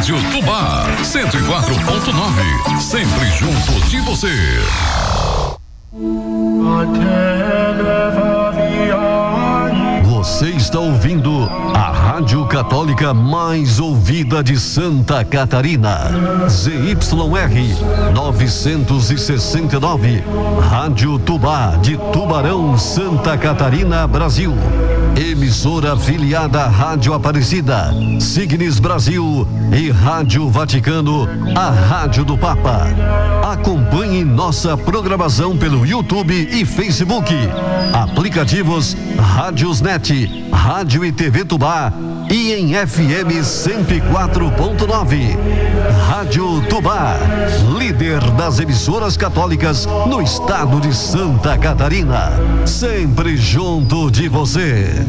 Rádio Tubá 104.9, sempre junto de você. Você está ouvindo a Rádio Católica mais ouvida de Santa Catarina, ZYR 969, Rádio Tubá de Tubarão, Santa Catarina, Brasil. Emissora afiliada à Rádio Aparecida, Signes Brasil e Rádio Vaticano, a Rádio do Papa. Acompanhe nossa programação pelo YouTube e Facebook. Aplicativos Rádiosnet, Rádio e TV Tubá e em FM 104.9. Rádio Tubá, líder das emissoras católicas no estado de Santa Catarina. Sempre junto de você.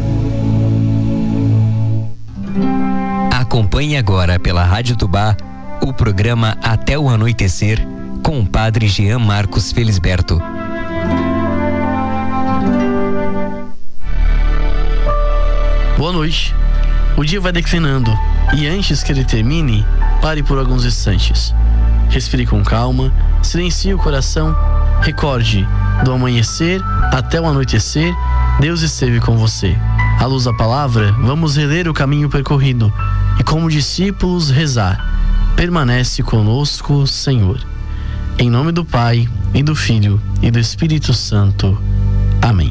Acompanhe agora pela Rádio Tubá o programa Até o Anoitecer com o Padre Jean Marcos Felisberto. Boa noite. O dia vai declinando e antes que ele termine, pare por alguns instantes. Respire com calma, silencie o coração, recorde, do amanhecer até o anoitecer, Deus esteve com você. À luz da palavra, vamos reler o caminho percorrido e, como discípulos, rezar. Permanece conosco, Senhor. Em nome do Pai, e do Filho, e do Espírito Santo. Amém.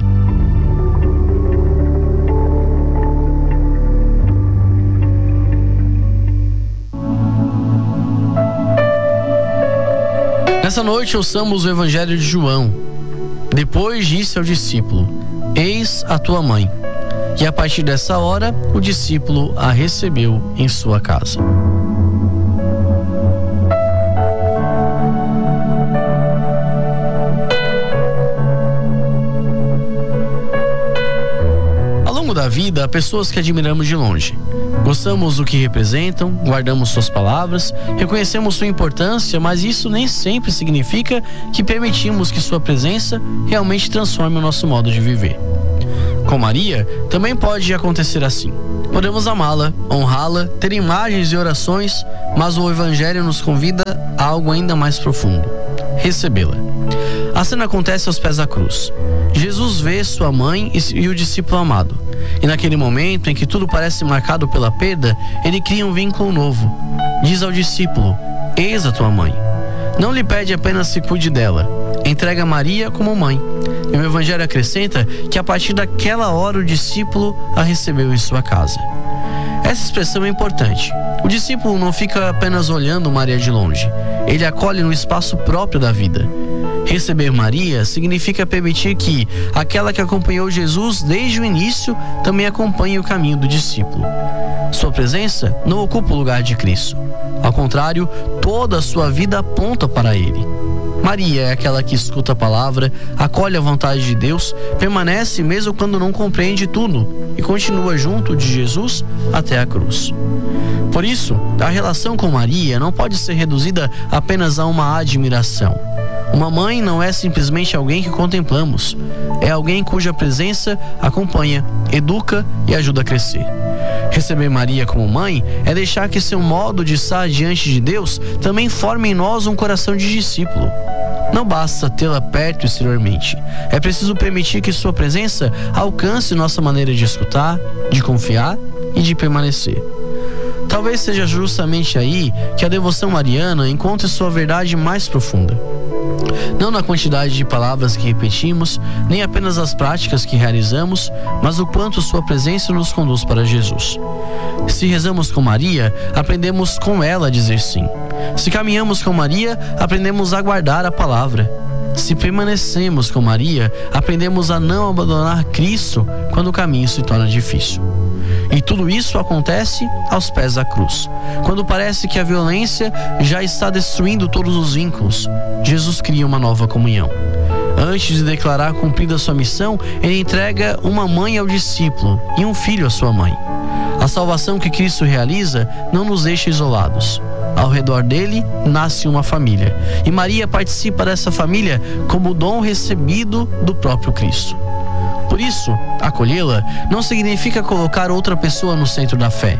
Nessa noite ouçamos o Evangelho de João. Depois disse ao discípulo: Eis a tua mãe. E a partir dessa hora, o discípulo a recebeu em sua casa. Ao longo da vida, há pessoas que admiramos de longe. Gostamos do que representam, guardamos suas palavras, reconhecemos sua importância, mas isso nem sempre significa que permitimos que sua presença realmente transforme o nosso modo de viver. Com Maria, também pode acontecer assim. Podemos amá-la, honrá-la, ter imagens e orações, mas o Evangelho nos convida a algo ainda mais profundo: recebê-la. A cena acontece aos pés da cruz. Jesus vê sua mãe e o discípulo amado. E naquele momento em que tudo parece marcado pela perda, ele cria um vínculo novo. Diz ao discípulo: Eis a tua mãe. Não lhe pede apenas se cuide dela, entrega Maria como mãe. E o Evangelho acrescenta que a partir daquela hora o discípulo a recebeu em sua casa. Essa expressão é importante. O discípulo não fica apenas olhando Maria de longe. Ele acolhe no espaço próprio da vida. Receber Maria significa permitir que aquela que acompanhou Jesus desde o início também acompanhe o caminho do discípulo. Sua presença não ocupa o lugar de Cristo. Ao contrário, toda a sua vida aponta para Ele. Maria é aquela que escuta a palavra, acolhe a vontade de Deus, permanece mesmo quando não compreende tudo e continua junto de Jesus até a cruz. Por isso, a relação com Maria não pode ser reduzida apenas a uma admiração. Uma mãe não é simplesmente alguém que contemplamos, é alguém cuja presença acompanha, educa e ajuda a crescer. Receber Maria como mãe é deixar que seu modo de estar diante de Deus também forme em nós um coração de discípulo. Não basta tê-la perto exteriormente, é preciso permitir que sua presença alcance nossa maneira de escutar, de confiar e de permanecer. Talvez seja justamente aí que a devoção mariana encontre sua verdade mais profunda. Não na quantidade de palavras que repetimos, nem apenas as práticas que realizamos, mas o quanto sua presença nos conduz para Jesus. Se rezamos com Maria, aprendemos com ela a dizer sim. Se caminhamos com Maria, aprendemos a guardar a palavra. Se permanecemos com Maria, aprendemos a não abandonar Cristo quando o caminho se torna difícil. E tudo isso acontece aos pés da cruz. Quando parece que a violência já está destruindo todos os vínculos, Jesus cria uma nova comunhão. Antes de declarar cumprida sua missão, ele entrega uma mãe ao discípulo e um filho à sua mãe. A salvação que Cristo realiza não nos deixa isolados. Ao redor dele nasce uma família, e Maria participa dessa família como dom recebido do próprio Cristo. Por isso, acolhê-la não significa colocar outra pessoa no centro da fé.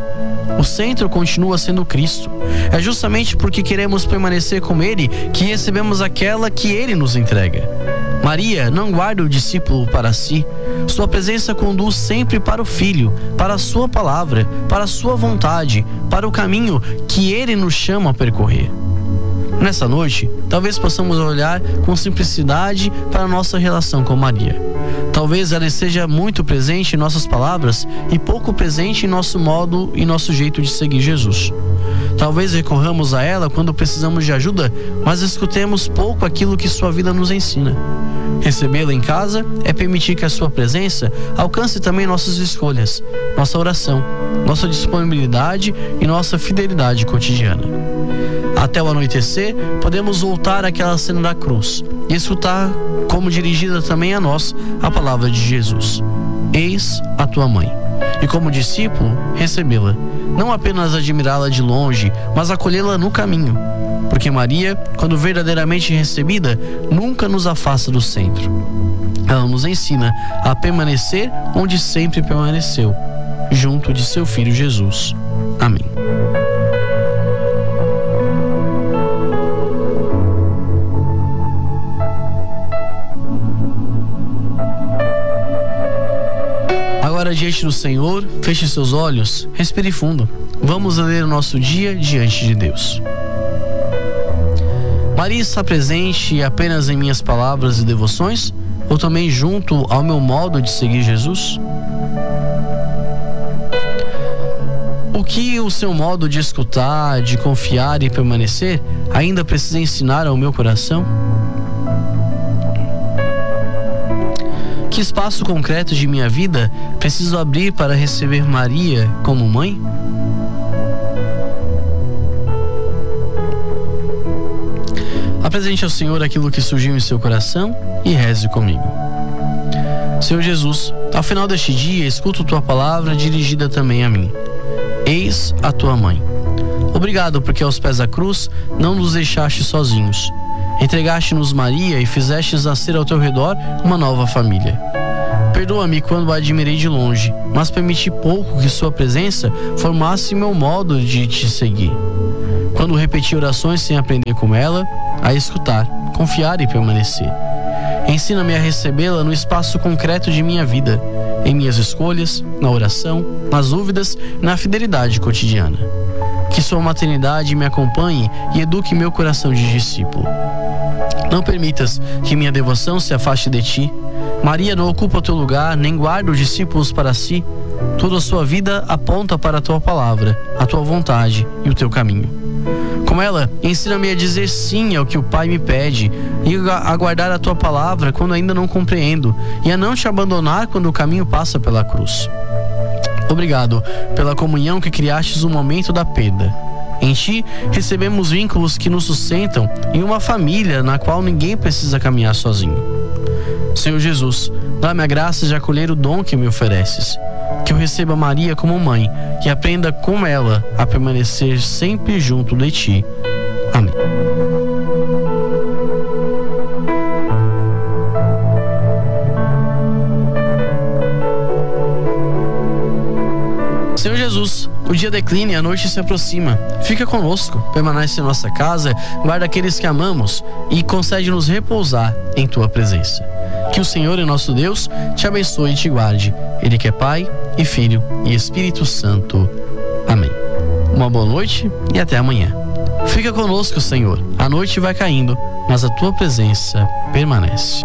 O centro continua sendo Cristo. É justamente porque queremos permanecer com Ele que recebemos aquela que Ele nos entrega. Maria não guarda o discípulo para si. Sua presença conduz sempre para o Filho, para a sua palavra, para a sua vontade, para o caminho que Ele nos chama a percorrer. Nessa noite, talvez possamos olhar com simplicidade para a nossa relação com Maria. Talvez ela esteja muito presente em nossas palavras e pouco presente em nosso modo e nosso jeito de seguir Jesus. Talvez recorramos a ela quando precisamos de ajuda, mas escutemos pouco aquilo que sua vida nos ensina. Recebê-la em casa é permitir que a sua presença alcance também nossas escolhas, nossa oração, nossa disponibilidade e nossa fidelidade cotidiana. Até o anoitecer, podemos voltar àquela cena da cruz e escutar como dirigida também a nós a palavra de Jesus. Eis a tua mãe. E como discípulo, recebê-la. Não apenas admirá-la de longe, mas acolhê-la no caminho. Porque Maria, quando verdadeiramente recebida, nunca nos afasta do centro. Ela nos ensina a permanecer onde sempre permaneceu, junto de seu Filho Jesus. Amém. Agora, diante do Senhor, feche seus olhos, respire fundo. Vamos ler o nosso dia diante de Deus. Maria está presente apenas em minhas palavras e devoções, ou também junto ao meu modo de seguir Jesus? O que o seu modo de escutar, de confiar e permanecer ainda precisa ensinar ao meu coração? Que espaço concreto de minha vida preciso abrir para receber Maria como mãe? Apresente ao Senhor aquilo que surgiu em seu coração e reze comigo. Senhor Jesus, ao final deste dia, escuto tua palavra dirigida também a mim. Eis a tua mãe. Obrigado porque aos pés da cruz não nos deixaste sozinhos. Entregaste-nos Maria e fizestes nascer ao teu redor uma nova família. Perdoa-me quando a admirei de longe, mas permiti pouco que sua presença formasse meu modo de te seguir. Quando repeti orações sem aprender com ela, a escutar, confiar e permanecer. Ensina-me a recebê-la no espaço concreto de minha vida, em minhas escolhas, na oração, nas dúvidas e na fidelidade cotidiana. Que sua maternidade me acompanhe e eduque meu coração de discípulo. Não permitas que minha devoção se afaste de ti. Maria não ocupa o teu lugar, nem guarda os discípulos para si. Toda a sua vida aponta para a tua palavra, a tua vontade e o teu caminho. Com ela, ensina-me a dizer sim ao que o Pai me pede e a guardar a tua palavra quando ainda não compreendo e a não te abandonar quando o caminho passa pela cruz. Obrigado pela comunhão que criastes no momento da perda. Em ti, recebemos vínculos que nos sustentam em uma família na qual ninguém precisa caminhar sozinho. Senhor Jesus, dá-me a graça de acolher o dom que me ofereces. Que eu receba Maria como mãe e aprenda com ela a permanecer sempre junto de ti. Amém. Senhor Jesus, o dia declina e a noite se aproxima. Fica conosco, permanece em nossa casa, guarda aqueles que amamos e concede-nos repousar em tua presença. Que o Senhor, nosso Deus, te abençoe e te guarde. Ele que é Pai e Filho e Espírito Santo. Amém. Uma boa noite e até amanhã. Fica conosco, Senhor. A noite vai caindo, mas a tua presença permanece.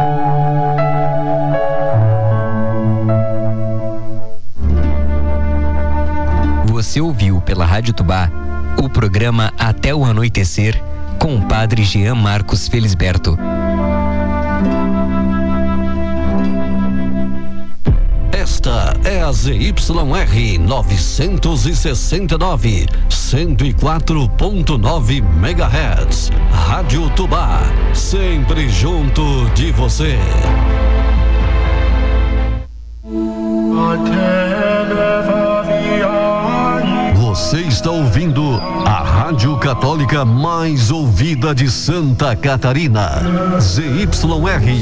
Você ouviu pela Rádio Tubá o programa Até o Anoitecer com o Padre Jean Marcos Felisberto. Esta é a ZYR 969, 104.9 MHz. Rádio Tubá, sempre junto de você. Você está ouvindo a Rádio Católica mais ouvida de Santa Catarina. ZYR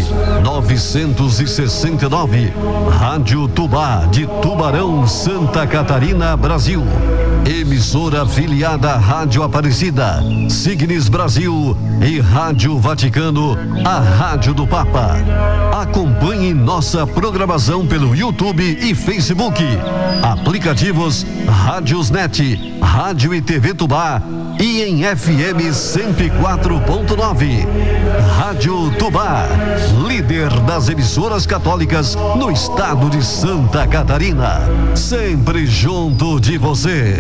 969, Rádio Tubá de Tubarão, Santa Catarina, Brasil. Emissora afiliada à Rádio Aparecida, Signes Brasil e Rádio Vaticano, a Rádio do Papa. Acompanhe nossa programação pelo YouTube e Facebook. Aplicativos Rádiosnet, Rádio e TV Tubá e em FM 104.9. Rádio Tubá, líder das emissoras católicas no estado de Santa Catarina. Sempre junto de você.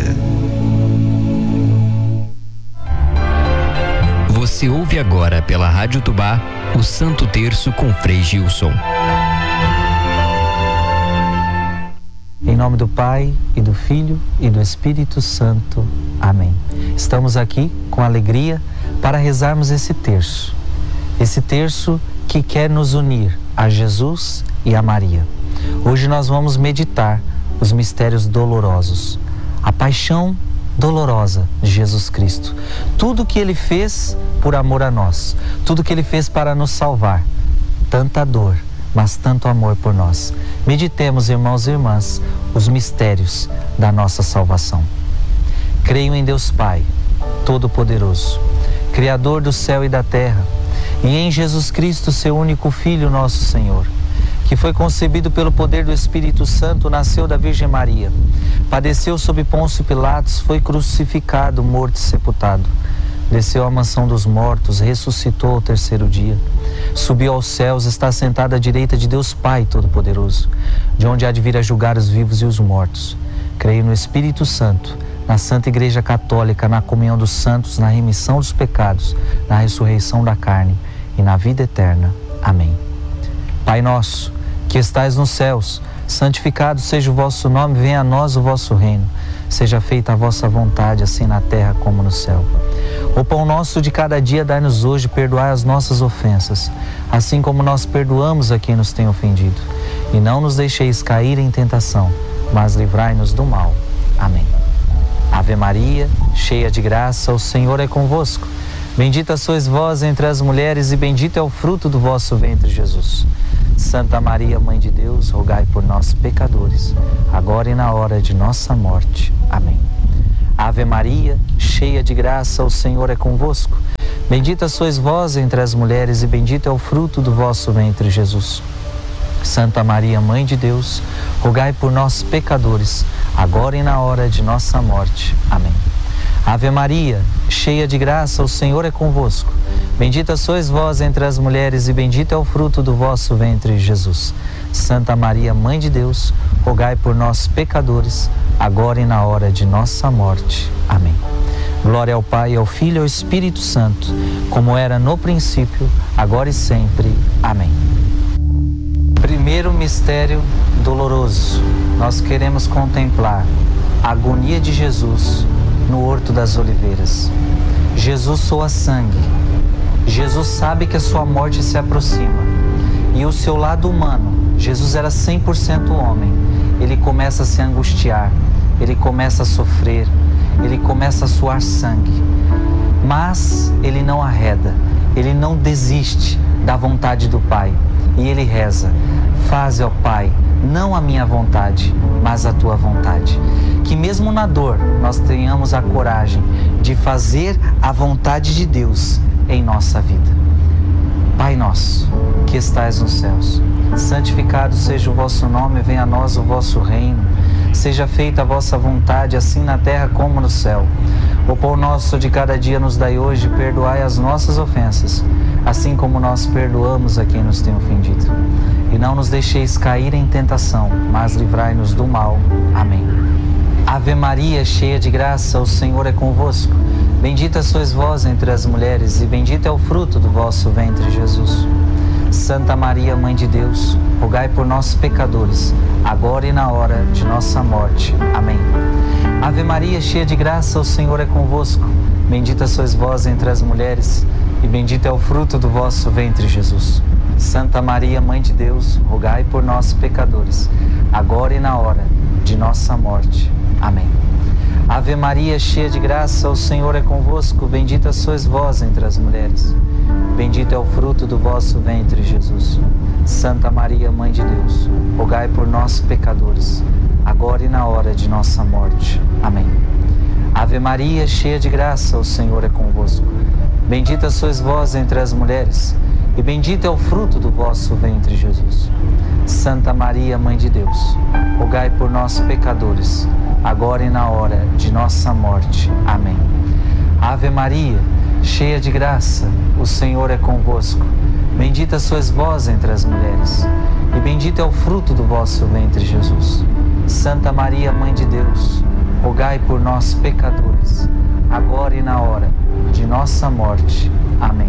Você ouve agora pela Rádio Tubá o Santo Terço com Frei Gilson. Em nome do Pai, e do Filho, e do Espírito Santo. Amém. Estamos aqui com alegria para rezarmos esse terço. Esse terço que quer nos unir a Jesus e a Maria. Hoje nós vamos meditar os mistérios dolorosos. A paixão dolorosa de Jesus Cristo. Tudo que Ele fez por amor a nós. Tudo que Ele fez para nos salvar. Tanta dor, mas tanto amor por nós. Meditemos, irmãos e irmãs, os mistérios da nossa salvação. Creio em Deus Pai, Todo-Poderoso, Criador do céu e da terra, e em Jesus Cristo, seu único Filho, nosso Senhor, que foi concebido pelo poder do Espírito Santo, nasceu da Virgem Maria, padeceu sob Pôncio Pilatos, foi crucificado, morto e sepultado. Desceu à mansão dos mortos, ressuscitou ao terceiro dia. Subiu aos céus, está sentado à direita de Deus Pai Todo-Poderoso, de onde há de vir a julgar os vivos e os mortos. Creio no Espírito Santo, na Santa Igreja Católica, na comunhão dos santos, na remissão dos pecados, na ressurreição da carne e na vida eterna. Amém. Pai nosso, que estais nos céus, santificado seja o vosso nome, venha a nós o vosso reino. Seja feita a vossa vontade, assim na terra como no céu. O pão nosso de cada dia dai-nos hoje, perdoai as nossas ofensas, assim como nós perdoamos a quem nos tem ofendido. E não nos deixeis cair em tentação, mas livrai-nos do mal. Amém. Ave Maria, cheia de graça, o Senhor é convosco. Bendita sois vós entre as mulheres e bendito é o fruto do vosso ventre, Jesus. Santa Maria, Mãe de Deus, rogai por nós, pecadores, agora e na hora de nossa morte. Amém. Ave Maria, cheia de graça, o Senhor é convosco. Bendita sois vós entre as mulheres e bendito é o fruto do vosso ventre, Jesus. Santa Maria, Mãe de Deus, rogai por nós, pecadores, agora e na hora de nossa morte. Amém. Ave Maria, cheia de graça, o Senhor é convosco. Bendita sois vós entre as mulheres e bendito é o fruto do vosso ventre, Jesus. Santa Maria, Mãe de Deus, rogai por nós, pecadores, agora e na hora de nossa morte. Amém. Glória ao Pai, ao Filho e ao Espírito Santo, como era no princípio, agora e sempre. Amém. Primeiro mistério doloroso. Nós queremos contemplar a agonia de Jesus no Horto das Oliveiras. Jesus soa sangue. Jesus sabe que a sua morte se aproxima. E o seu lado humano, Jesus era 100% homem. Ele começa a se angustiar, ele começa a sofrer, ele começa a suar sangue. Mas ele não arreda, ele não desiste da vontade do Pai. E ele reza: faze, ó Pai, não a minha vontade, mas a tua vontade. Que mesmo na dor, nós tenhamos a coragem de fazer a vontade de Deus em nossa vida. Pai nosso, que estais nos céus, santificado seja o vosso nome, venha a nós o vosso reino. Seja feita a vossa vontade, assim na terra como no céu. O pão nosso de cada dia nos dai hoje, perdoai as nossas ofensas, assim como nós perdoamos a quem nos tem ofendido. E não nos deixeis cair em tentação, mas livrai-nos do mal. Amém. Ave Maria, cheia de graça, o Senhor é convosco. Bendita sois vós entre as mulheres, e bendito é o fruto do vosso ventre, Jesus. Santa Maria, Mãe de Deus, rogai por nós, pecadores, agora e na hora de nossa morte. Amém. Ave Maria, cheia de graça, o Senhor é convosco. Bendita sois vós entre as mulheres, e bendito é o fruto do vosso ventre, Jesus. Santa Maria, Mãe de Deus, rogai por nós, pecadores, agora e na hora de nossa morte. Amém. Ave Maria, cheia de graça, o Senhor é convosco. Bendita sois vós entre as mulheres. Bendito é o fruto do vosso ventre, Jesus. Santa Maria, Mãe de Deus, rogai por nós, pecadores, agora e na hora de nossa morte. Amém. Ave Maria, cheia de graça, o Senhor é convosco. Bendita sois vós entre as mulheres, e bendito é o fruto do vosso ventre, Jesus. Santa Maria, Mãe de Deus, rogai por nós, pecadores, agora e na hora de nossa morte. Amém. Ave Maria, cheia de graça, o Senhor é convosco. Bendita sois vós entre as mulheres, e bendito é o fruto do vosso ventre, Jesus. Santa Maria, Mãe de Deus, rogai por nós, pecadores, agora e na hora de nossa morte. Amém.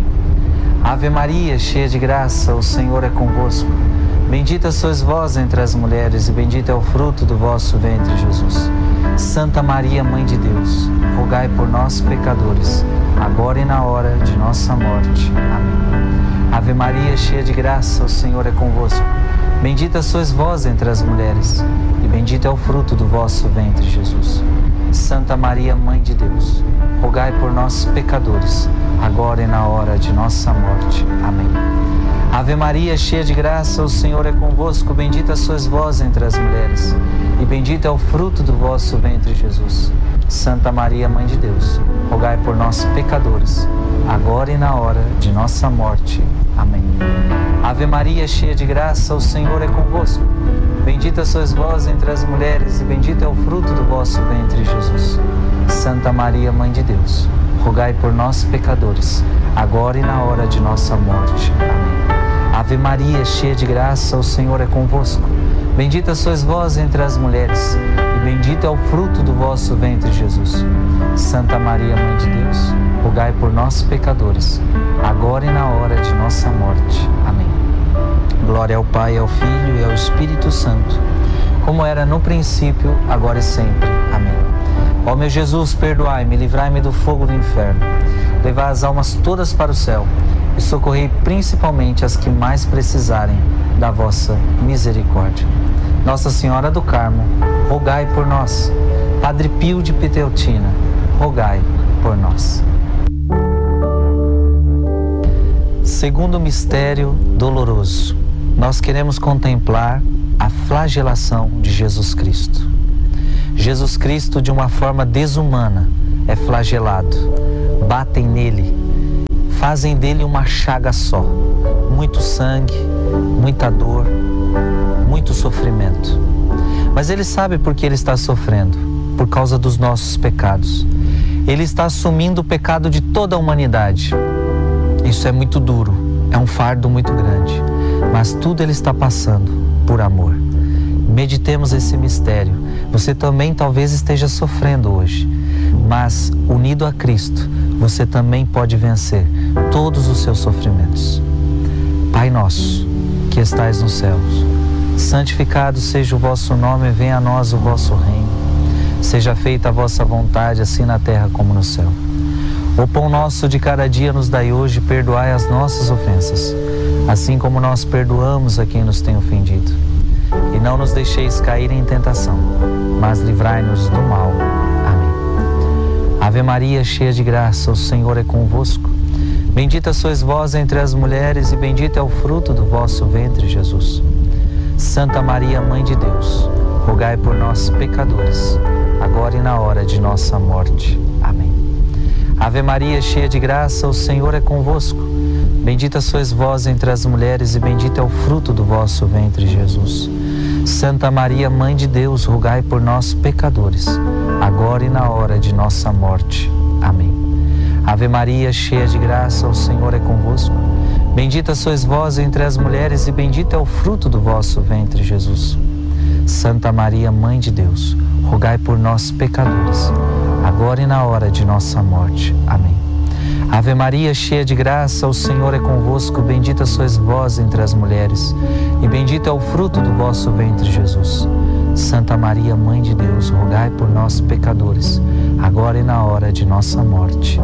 Ave Maria, cheia de graça, o Senhor é convosco. Bendita sois vós entre as mulheres, e bendito é o fruto do vosso ventre, Jesus. Santa Maria, Mãe de Deus, rogai por nós, pecadores, agora e na hora de nossa morte. Amém. Ave Maria, cheia de graça, o Senhor é convosco. Bendita sois vós entre as mulheres, e bendito é o fruto do vosso ventre, Jesus. Santa Maria, Mãe de Deus, rogai por nós, pecadores, agora e na hora de nossa morte. Amém. Ave Maria, cheia de graça, o Senhor é convosco. Bendita sois vós entre as mulheres, e bendito é o fruto do vosso ventre, Jesus. Santa Maria, Mãe de Deus, rogai por nós, pecadores, agora e na hora de nossa morte. Amém. Ave Maria, cheia de graça, o Senhor é convosco. Bendita sois vós entre as mulheres, e bendito é o fruto do vosso ventre, Jesus. Santa Maria, Mãe de Deus, rogai por nós, pecadores, agora e na hora de nossa morte. Amém. Ave Maria, cheia de graça, o Senhor é convosco. Bendita sois vós entre as mulheres, e bendito é o fruto do vosso ventre, Jesus. Santa Maria, Mãe de Deus, rogai por nós, pecadores, agora e na hora de nossa morte. Amém. Glória ao Pai, ao Filho e ao Espírito Santo, como era no princípio, agora e sempre. Amém. Ó meu Jesus, perdoai-me, livrai-me do fogo do inferno, levai as almas todas para o céu e socorrei principalmente as que mais precisarem da vossa misericórdia. Nossa Senhora do Carmo, rogai por nós. Padre Pio de Piteltina, rogai por nós. Segundo mistério doloroso, nós queremos contemplar a flagelação de Jesus Cristo. Jesus Cristo, de uma forma desumana, é flagelado. Batem nele, fazem dele uma chaga só. Muito sangue, muita dor, muito sofrimento. Mas ele sabe por que ele está sofrendo, por causa dos nossos pecados. Ele está assumindo o pecado de toda a humanidade. Isso é muito duro, é um fardo muito grande, mas tudo ele está passando por amor. Meditemos esse mistério. Você também talvez esteja sofrendo hoje, mas unido a Cristo, você também pode vencer todos os seus sofrimentos. Pai nosso, que estais nos céus, santificado seja o vosso nome, venha a nós o vosso reino. Seja feita a vossa vontade, assim na terra como no céu. O pão nosso de cada dia nos dai hoje, perdoai as nossas ofensas, assim como nós perdoamos a quem nos tem ofendido. E não nos deixeis cair em tentação, mas livrai-nos do mal. Amém. Ave Maria, cheia de graça, o Senhor é convosco. Bendita sois vós entre as mulheres, e bendito é o fruto do vosso ventre, Jesus. Santa Maria, Mãe de Deus, rogai por nós, pecadores, agora e na hora de nossa morte. Amém. Ave Maria, cheia de graça, o Senhor é convosco. Bendita sois vós entre as mulheres, e bendito é o fruto do vosso ventre, Jesus. Santa Maria, Mãe de Deus, rogai por nós, pecadores, agora e na hora de nossa morte. Amém. Ave Maria, cheia de graça, o Senhor é convosco. Bendita sois vós entre as mulheres, e bendito é o fruto do vosso ventre, Jesus. Santa Maria, Mãe de Deus, rogai por nós, pecadores, agora e na hora de nossa morte. Amém. Ave Maria, cheia de graça, o Senhor é convosco. Bendita sois vós entre as mulheres, e bendito é o fruto do vosso ventre, Jesus. Santa Maria, Mãe de Deus, rogai por nós, pecadores, agora e na hora de nossa morte.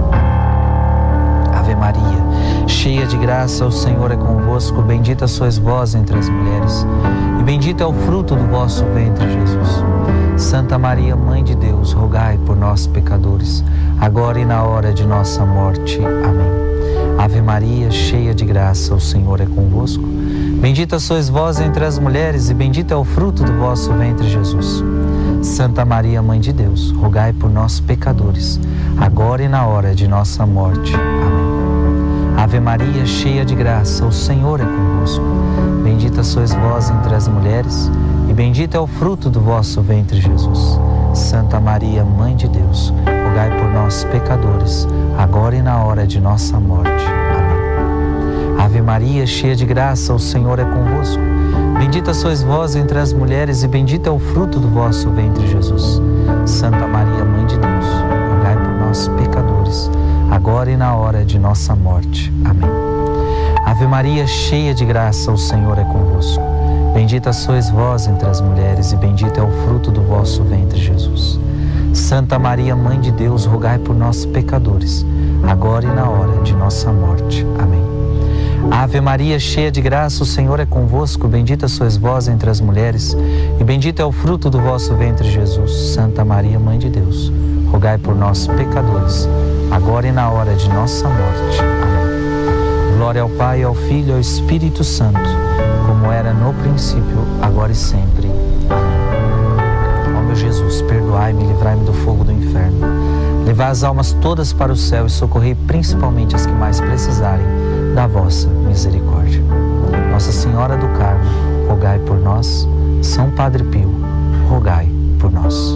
Ave Maria, cheia de graça, o Senhor é convosco. Bendita sois vós entre as mulheres, e bendito é o fruto do vosso ventre, Jesus. Santa Maria, Mãe de Deus, rogai por nós, pecadores, agora e na hora de nossa morte. Amém. Ave Maria, cheia de graça, o Senhor é convosco. Bendita sois vós entre as mulheres e bendito é o fruto do vosso ventre, Jesus. Santa Maria, Mãe de Deus, rogai por nós, pecadores, agora e na hora de nossa morte. Amém. Ave Maria, cheia de graça, o Senhor é convosco. Bendita sois vós entre as mulheres e bendito é o fruto do vosso ventre, Jesus. Santa Maria, Mãe de Deus, rogai por nós, pecadores, agora e na hora de nossa morte. Amém. Ave Maria, cheia de graça, o Senhor é convosco. Bendita sois vós entre as mulheres e bendito é o fruto do vosso ventre, Jesus. Santa Maria, Mãe de Deus, rogai por nós, pecadores, agora e na hora de nossa morte. Amém. Ave Maria, cheia de graça, o Senhor é convosco. Bendita sois vós entre as mulheres e bendito é o fruto do vosso ventre, Jesus. Santa Maria, Mãe de Deus, rogai por nós, pecadores, agora e na hora de nossa morte. Amém. Ave Maria, cheia de graça, o Senhor é convosco. Bendita sois vós entre as mulheres e bendito é o fruto do vosso ventre, Jesus. Santa Maria, Mãe de Deus, rogai por nós, pecadores, agora e na hora de nossa morte. Amém. Glória ao Pai, ao Filho e ao Espírito Santo, como era no princípio, agora e sempre. Amém. Ó meu Jesus, perdoai-me e livrai-me do fogo do inferno. Levai as almas todas para o céu e socorrei principalmente as que mais precisarem da vossa misericórdia. Nossa Senhora do Carmo, rogai por nós. São Padre Pio, rogai por nós.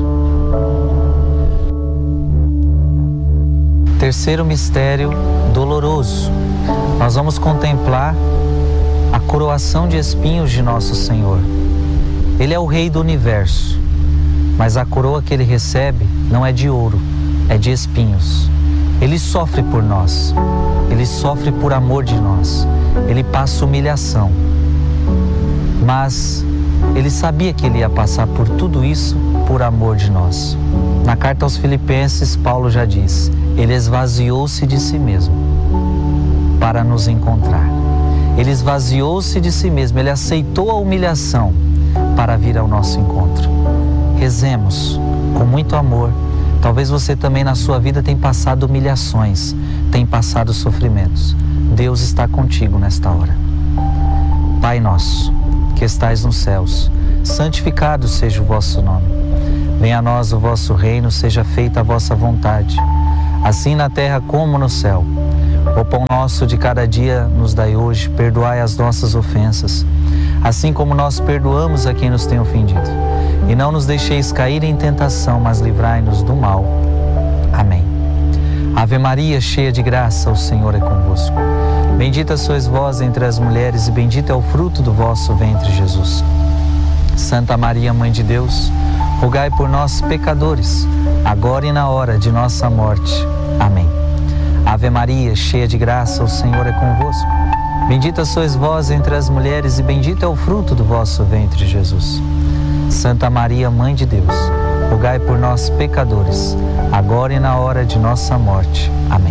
Terceiro mistério doloroso. Nós vamos contemplar a coroação de espinhos de nosso Senhor. Ele é o Rei do Universo, mas a coroa que ele recebe não é de ouro, é de espinhos. Ele sofre por nós, ele sofre por amor de nós, ele passa humilhação. Mas ele sabia que ele ia passar por tudo isso por amor de nós. Na carta aos Filipenses, Paulo já diz: ele esvaziou-se de si mesmo para nos encontrar. Ele esvaziou-se de si mesmo, ele aceitou a humilhação para vir ao nosso encontro. Rezemos com muito amor. Talvez você também na sua vida tenha passado humilhações, tenha passado sofrimentos. Deus está contigo nesta hora. Pai nosso, que estais nos céus, santificado seja o vosso nome. Venha a nós o vosso reino, seja feita a vossa vontade, assim na terra como no céu. O pão nosso de cada dia nos dai hoje, perdoai as nossas ofensas, assim como nós perdoamos a quem nos tem ofendido. E não nos deixeis cair em tentação, mas livrai-nos do mal. Amém. Ave Maria, cheia de graça, o Senhor é convosco. Bendita sois vós entre as mulheres e bendito é o fruto do vosso ventre, Jesus. Santa Maria, Mãe de Deus, rogai por nós, pecadores, agora e na hora de nossa morte. Amém. Ave Maria, cheia de graça, o Senhor é convosco. Bendita sois vós entre as mulheres e bendito é o fruto do vosso ventre, Jesus. Santa Maria, Mãe de Deus, rogai por nós, pecadores, agora e na hora de nossa morte. Amém.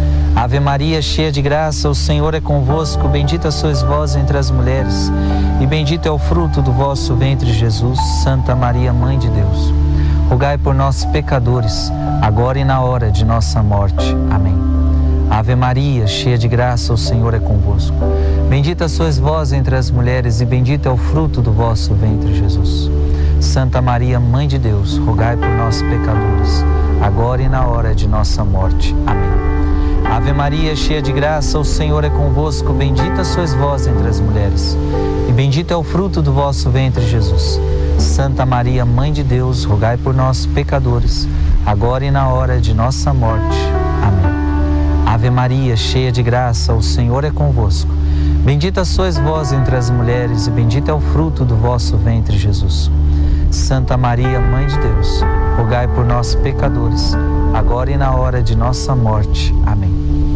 Ave Maria, cheia de graça, o Senhor é convosco. Bendita sois vós entre as mulheres e bendito é o fruto do vosso ventre, Jesus. Santa Maria, Mãe de Deus, rogai por nós, pecadores, agora e na hora de nossa morte. Amém. Ave Maria, cheia de graça, o Senhor é convosco. Bendita sois vós entre as mulheres e bendito é o fruto do vosso ventre, Jesus. Santa Maria, Mãe de Deus, rogai por nós, pecadores, agora e na hora de nossa morte. Amém. Ave Maria, cheia de graça, o Senhor é convosco. Bendita sois vós entre as mulheres e bendito é o fruto do vosso ventre, Jesus. Santa Maria, Mãe de Deus, rogai por nós, pecadores, agora e na hora de nossa morte. Amém. Ave Maria, cheia de graça, o Senhor é convosco. Bendita sois vós entre as mulheres e bendito é o fruto do vosso ventre, Jesus. Santa Maria, Mãe de Deus, rogai por nós, pecadores, agora e na hora de nossa morte. Amém.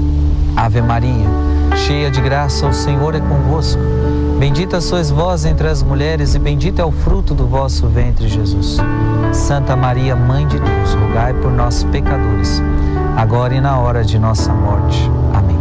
Ave Maria, cheia de graça, o Senhor é convosco. Bendita sois vós entre as mulheres e bendito é o fruto do vosso ventre, Jesus. Santa Maria, Mãe de Deus, rogai por nós, pecadores, agora e na hora de nossa morte. Amém.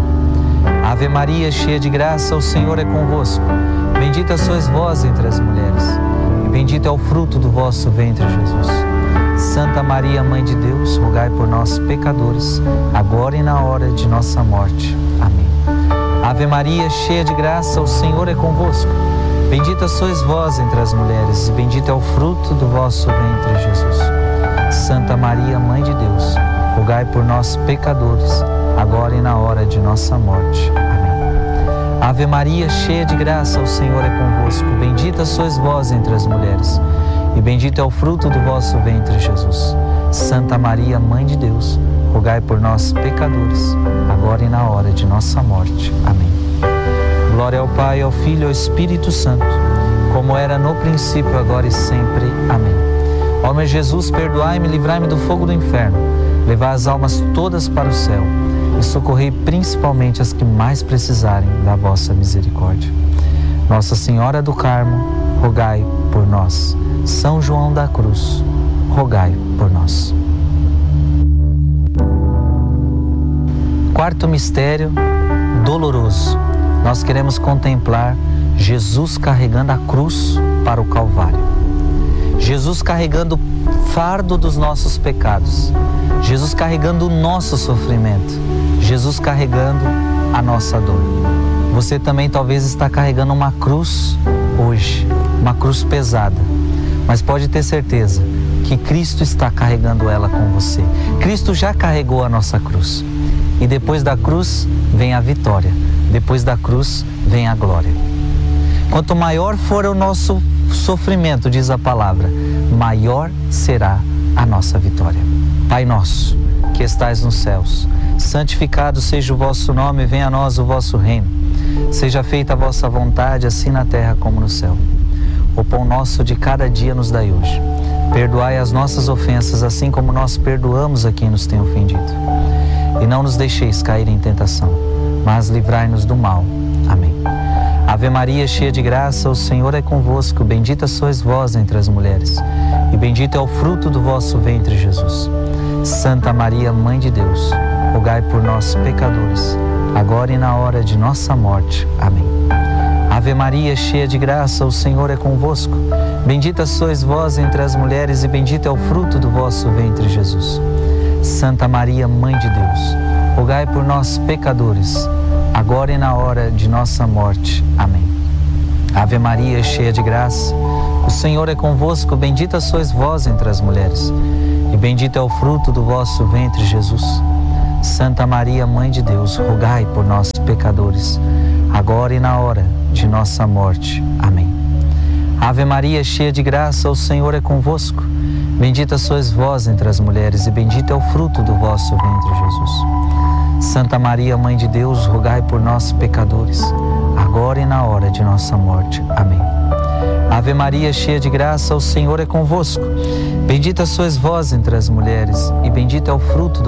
Ave Maria, cheia de graça, o Senhor é convosco. Bendita sois vós entre as mulheres e bendito é o fruto do vosso ventre, Jesus. Santa Maria, Mãe de Deus, rogai por nós, pecadores, agora e na hora de nossa morte. Amém. Ave Maria, cheia de graça, o Senhor é convosco. Bendita sois vós entre as mulheres, e bendito é o fruto do vosso ventre, Jesus. Santa Maria, Mãe de Deus, rogai por nós, pecadores, agora e na hora de nossa morte. Amém. Ave Maria, cheia de graça, o Senhor é convosco. Bendita sois vós entre as mulheres, e bendito é o fruto do vosso ventre, Jesus. Santa Maria, Mãe de Deus, rogai por nós, pecadores, agora e na hora de nossa morte. Amém. Glória ao Pai, ao Filho e ao Espírito Santo, como era no princípio, agora e sempre. Amém. Ó meu Jesus, perdoai-me e livrai-me do fogo do inferno, levai as almas todas para o céu e socorrei principalmente as que mais precisarem da vossa misericórdia. Nossa Senhora do Carmo, rogai por nós. São João da Cruz, rogai por nós. Quarto mistério doloroso. Nós queremos contemplar Jesus carregando a cruz para o Calvário. Jesus carregando o fardo dos nossos pecados. Jesus carregando o nosso sofrimento. Jesus carregando a nossa dor. Você também talvez está carregando uma cruz hoje, uma cruz pesada. Mas pode ter certeza que Cristo está carregando ela com você. Cristo já carregou a nossa cruz. E depois da cruz vem a vitória. Depois da cruz vem a glória. Quanto maior for o nosso sofrimento, diz a palavra, maior será a nossa vitória. Pai nosso, que estais nos céus, santificado seja o vosso nome, venha a nós o vosso reino. Seja feita a vossa vontade, assim na terra como no céu. O pão nosso de cada dia nos dai hoje. Perdoai as nossas ofensas, assim como nós perdoamos a quem nos tem ofendido. E não nos deixeis cair em tentação, mas livrai-nos do mal. Amém. Ave Maria, cheia de graça, o Senhor é convosco. Bendita sois vós entre as mulheres, e bendito é o fruto do vosso ventre, Jesus. Santa Maria, Mãe de Deus, rogai por nós, pecadores, agora e na hora de nossa morte. Amém. Ave Maria, cheia de graça, o Senhor é convosco. Bendita sois vós entre as mulheres, e bendito é o fruto do vosso ventre, Jesus. Santa Maria, Mãe de Deus, rogai por nós, pecadores, agora e na hora de nossa morte. Amém. Ave Maria, cheia de graça, o Senhor é convosco. Bendita sois vós entre as mulheres, e bendito é o fruto do vosso ventre, Jesus. Santa Maria, Mãe de Deus, rogai por nós, pecadores, agora e na hora de nossa morte. Amém. Ave Maria, cheia de graça, o Senhor é convosco. Bendita sois vós entre as mulheres, e bendito é o fruto do vosso ventre, Jesus. Santa Maria, Mãe de Deus, rogai por nós, pecadores, agora e na hora de nossa morte. Amém. Ave Maria, cheia de graça, o Senhor é convosco. Bendita sois vós entre as mulheres, e bendito é o fruto do